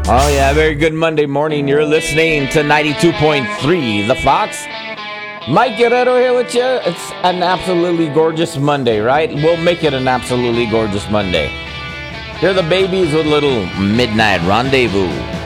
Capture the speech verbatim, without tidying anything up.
Oh, yeah, very good Monday morning. You're listening to ninety-two point three The Fox. Mike Guerrero here with you. It's an absolutely gorgeous Monday, right? We'll make it an absolutely gorgeous Monday. Here are the babies with a little midnight rendezvous.